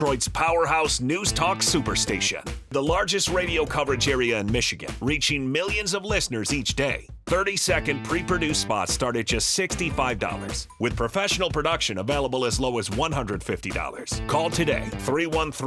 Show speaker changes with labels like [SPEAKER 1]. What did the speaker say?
[SPEAKER 1] Detroit's powerhouse news talk superstation. The largest radio coverage area in Michigan, reaching millions of listeners each day. 30-second pre-produced spots start at just $65, with professional production available as low as $150. Call today, 313